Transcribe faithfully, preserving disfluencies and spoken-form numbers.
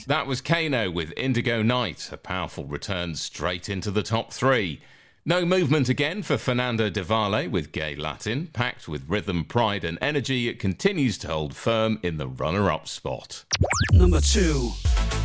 That was Kano with Indigo Night, a powerful return straight into the top three. No movement again for Fernando de Valle with Gay Latin. Packed with rhythm, pride and energy, it continues to hold firm in the runner-up spot. Number two.